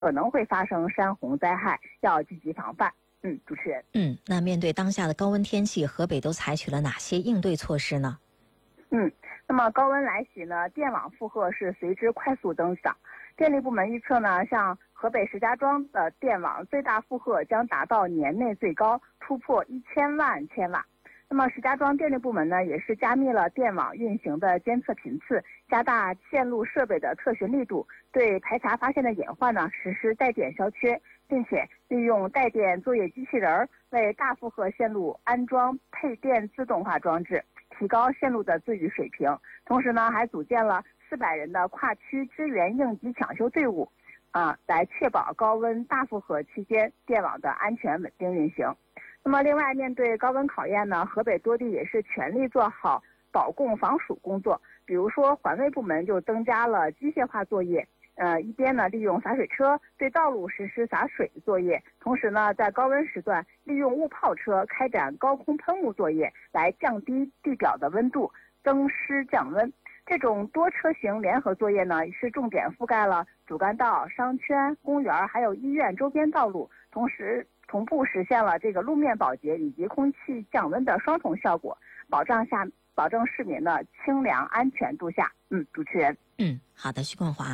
可能会发生山洪灾害，要积极防范。主持人。 那面对当下的高温天气，河北都采取了哪些应对措施呢？ 那么高温来袭呢，电网负荷是随之快速增长。电力部门预测呢，像河北石家庄的电网最大负荷将达到年内最高，突破1000万千瓦。那么石家庄电力部门呢，也是加密了电网运行的监测频次，加大线路设备的特巡力度，对排查发现的隐患呢实施带电消缺，并且利用带电作业机器人为大负荷线路安装配电自动化装置，提高线路的自愈水平。同时呢，还组建了400人的跨区支援应急抢修队伍，来确保高温大负荷期间电网的安全稳定运行。那么另外，面对高温考验呢，河北多地也是全力做好保供防暑工作。比如说环卫部门就增加了机械化作业，一边呢利用洒水车对道路实施洒水作业，同时呢在高温时段利用雾炮车开展高空喷雾作业，来降低地表的温度，增湿降温。这种多车型联合作业呢，是重点覆盖了主干道、商圈、公园还有医院周边道路，同时同步实现了这个路面保洁以及空气降温的双重效果，保证市民的清凉安全度下。主持人。 好的，徐冠华。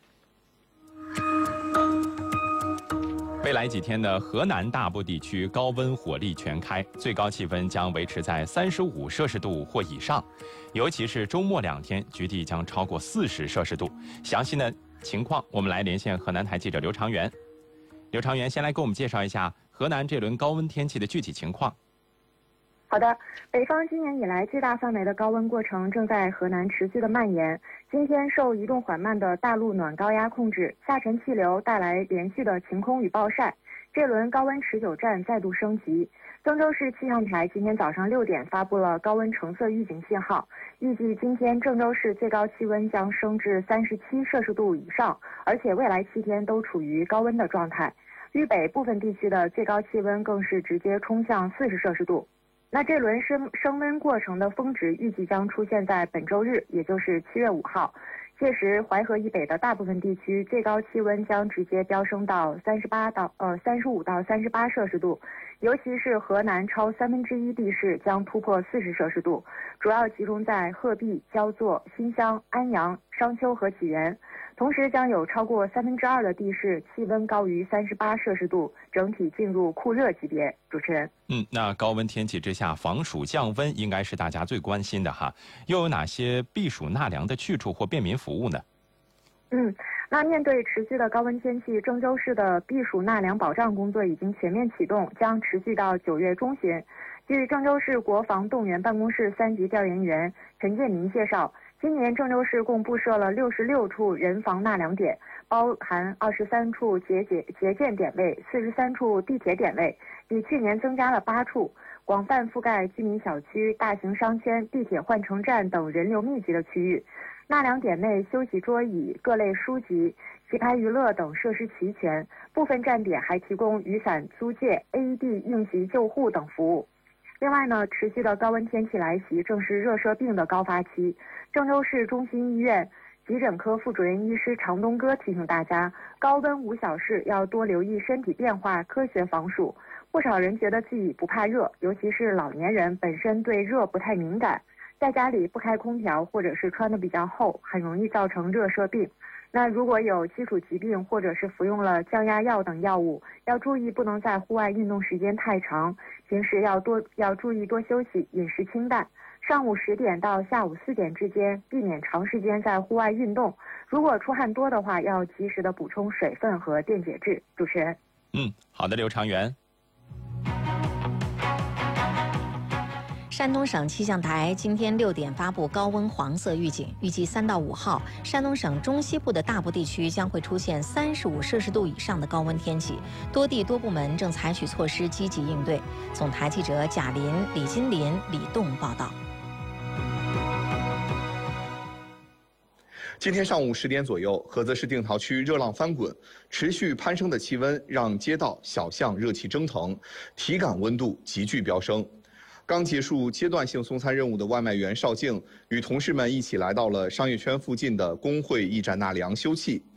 未来几天呢，河南大部地区高温火力全开，最高气温将维持在35摄氏度或以上，尤其是周末2天，局地将超过40摄氏度。详细的情况，我们来连线河南台记者刘长元。刘长元先来给我们介绍一下河南这轮高温天气的具体情况。 好的，北方今年以来最大范围的高温过程正在河南持续的蔓延。今天受移动缓慢的大陆暖高压控制，下沉气流带来连续的晴空与暴晒，这轮高温持久战再度升级。增州市气象台今天早上6点发布了高温橙色预警信号，预计今天郑州市最高气温将升至37摄氏度以上，而且未来7天都处于高温的状态。豫北部分地区的最高气温更是直接冲向40摄氏度。那这轮升温过程的峰值预计将出现在本周日，也就是7月5号。届时，淮河以北的大部分地区最高气温将直接飙升到35到38摄氏度，尤其是河南超1/3地势将突破40摄氏度，主要集中在鹤壁、焦作、新乡、安阳、商丘和济源。同时将有超过2/3的地势气温高于38摄氏度，整体进入酷热级别。主持人。 那高温天气之下，防暑降温应该是大家最关心的哈。又有哪些避暑纳凉的去处或便民服务呢？ 那面对持续的高温天气，郑州市的避暑纳凉保障工作已经全面启动，将持续到9月中旬。据郑州市国防动员办公室3级调研员陈建民介绍，今年郑州市共布设了66处人防纳凉点，包含23处节俭点位、43处地铁点位，比去年增加了8处，广泛覆盖居民小区、大型商圈、地铁换乘站等人流密集的区域。纳凉点内休息桌椅、各类书籍、棋牌娱乐等设施齐全，部分站点还提供雨伞租借、AED 应急救护等服务。另外呢，持续的高温天气来袭，正是热射病的高发期。郑州市中心医院急诊科副主任医师常东哥提醒大家，高温无小事，要多留意身体变化，科学防暑。不少人觉得自己不怕热，尤其是老年人本身对热不太敏感，在家里不开空调或者是穿得比较厚，很容易造成热射病。那如果有基础疾病或者是服用了降压药等药物，要注意不能在户外运动时间太长，平时要注意多休息，饮食清淡。上午10点到下午4点之间，避免长时间在户外运动。如果出汗多的话，要及时的补充水分和电解质。主持人。 好的，刘长元。 山东省气象台今天6点发布高温黄色预警，预计3到5号，山东省中西部的大部地区将会出现35摄氏度以上的高温天气，多地多部门正采取措施积极应对。总台记者贾林、李金林、李栋报道。 今天上午10点左右，菏泽市定陶区热浪翻滚，持续攀升的气温让街道小巷热气蒸腾，体感温度急剧飙升。刚结束阶段性送餐任务的外卖员邵静与同事们一起来到了商业圈附近的工会驿站纳凉休憩。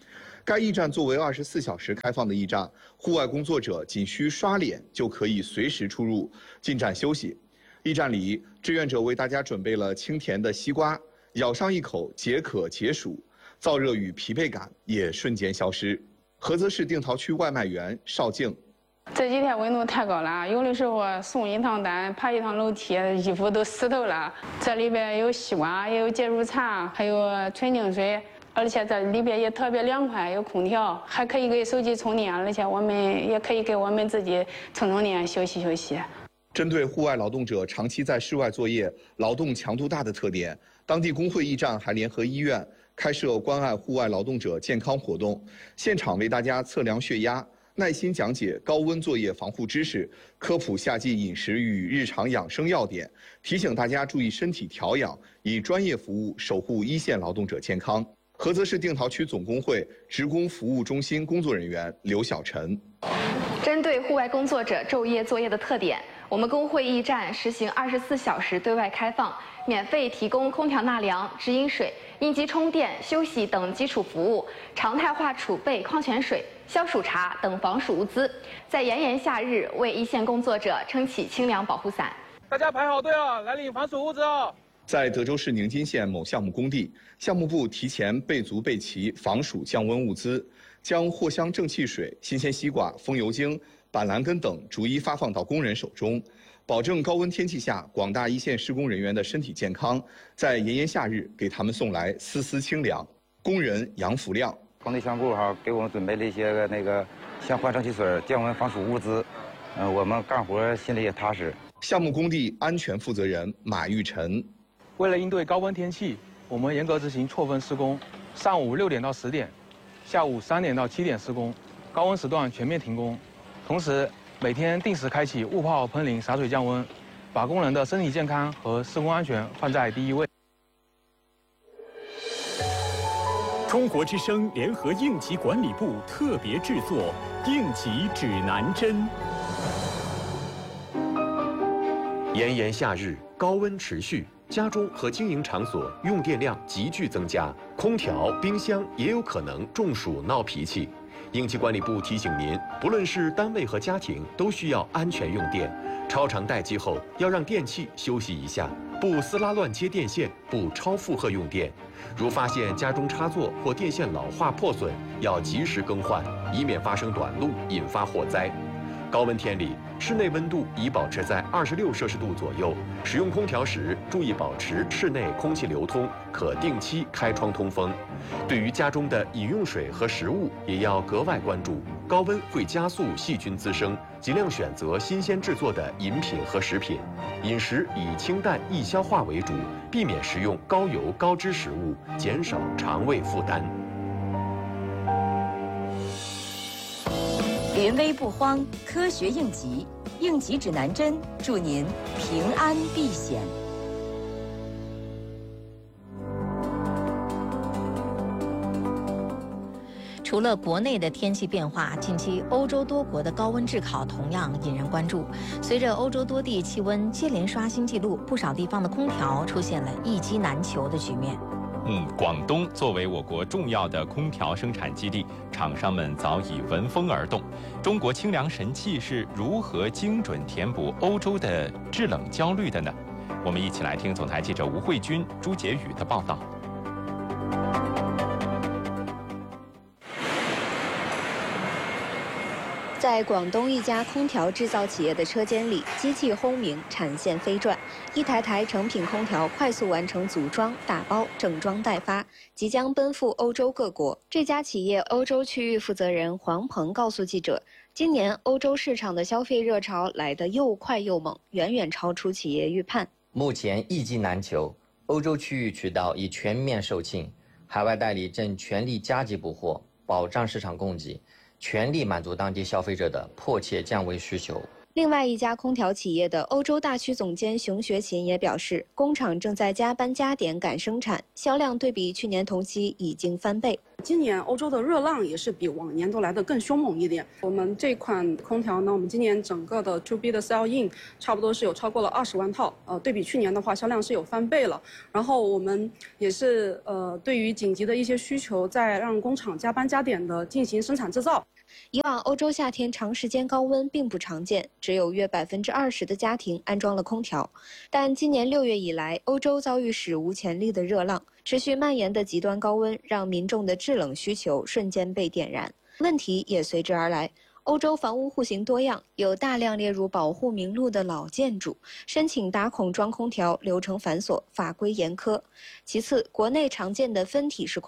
该驿站作为24小时开放的驿站，户外工作者仅需刷脸就可以随时出入，进站休息。驿站里，志愿者为大家准备了清甜的西瓜，咬上一口解渴解暑，燥热与疲惫感也瞬间消失。菏泽市定陶区外卖员邵静。 这几天温度太高了，有的时候送一趟单，爬一趟楼梯，衣服都湿透了。这里边有西瓜，也有解暑茶，还有纯净水，而且这里边也特别凉快，有空调，还可以给手机充电，而且我们也可以给我们自己充电，休息休息。 针对户外劳动者长期在室外作业、劳动强度大的特点，当地工会驿站还联合医院开设关爱户外劳动者健康活动，现场为大家测量血压，耐心讲解高温作业防护知识，科普夏季饮食与日常养生要点，提醒大家注意身体调养，以专业服务守护一线劳动者健康。菏泽市定陶区总工会职工服务中心工作人员刘小晨。 针对户外工作者昼夜作业的特点，我们工会驿站实行24小时对外开放，免费提供空调纳凉、直饮水、应急充电、休息等基础服务，常态化储备矿泉水、消暑茶等防暑物资，在炎炎夏日为一线工作者撑起清凉保护伞。 大家排好队啊，来领防暑物资哦。 在德州市宁津县某项目工地，项目部提前备足备齐防暑降温物资，将藿香正气水、新鲜西瓜、风油精、板蓝根等逐一发放到工人手中，保证高温天气下广大一线施工人员的身体健康，在炎炎夏日给他们送来丝丝清凉。工人杨福亮， 工地项目部给我们准备了一些像藿香正气水、降温防暑物资，我们干活心里也踏实。 项目工地安全负责人马玉晨。 为了应对高温天气，我们严格执行错峰施工，上午6点到10点，下午3点到7点施工，高温时段全面停工。同时，每天定时开启雾炮喷淋洒水降温，把工人的身体健康和施工安全放在第一位。 中国之声联合应急管理部特别制作《应急指南针》。 炎炎夏日，高温持续，家中和经营场所用电量急剧增加，空调、冰箱也有可能中暑闹脾气。应急管理部提醒您，不论是单位和家庭，都需要安全用电。超长待机后，要让电器休息一下，不撕拉乱接电线，不超负荷用电。如发现家中插座或电线老化破损，要及时更换，以免发生短路，引发火灾。高温天里，室内温度宜保持在26摄氏度左右。使用空调时，注意保持室内空气流通，可定期开窗通风。对于家中的饮用水和食物，也要格外关注，高温会加速细菌滋生，尽量选择新鲜制作的饮品和食品。饮食以清淡易消化为主，避免食用高油高脂食物，减少肠胃负担。 临危不慌，科学应急，应急指南针，祝您平安避险。 除了国内的天气变化，近期欧洲多国的高温炙烤同样引人关注。随着欧洲多地气温接连刷新纪录，不少地方的空调出现了一机难求的局面。 广东作为我国重要的空调生产基地，厂商们早已闻风而动。中国清凉神器是如何精准填补欧洲的制冷焦虑的呢？我们一起来听总台记者吴慧君、朱杰宇的报道。 在广东一家空调制造企业的车间里，机器轰鸣，产线飞转，一台台成品空调快速完成组装、打包、整装待发，即将奔赴欧洲各国。这家企业欧洲区域负责人黄鹏告诉记者，今年欧洲市场的消费热潮来得又快又猛，远远超出企业预判。 目前一机难求，欧洲区域渠道已全面售罄，海外代理正全力加急补货，保障市场供给，全力满足当地消费者的迫切降温需求。 另外一家空调企业的欧洲大区总监熊学勤也表示，工厂正在加班加点赶生产，销量对比去年同期已经翻倍。 今年欧洲的热浪也是比往年都来得更凶猛一点。我们这款空调呢，我们今年整个的 To B 的 sell in 差不多是有超过了20万套，对比去年的话，销量是有翻倍了。然后我们也是对于紧急的一些需求，在让工厂加班加点的进行生产制造。 以往欧洲夏天长时间高温并不常见，只有约20%的家庭安装了空调。但今年6月以来，欧洲遭遇史无前例的热浪，持续蔓延的极端高温让民众的制冷需求瞬间被点燃，问题也随之而来。欧洲房屋户型多样，有大量列入保护名录的老建筑，申请打孔装空调流程繁琐，法规严苛。其次，国内常见的分体式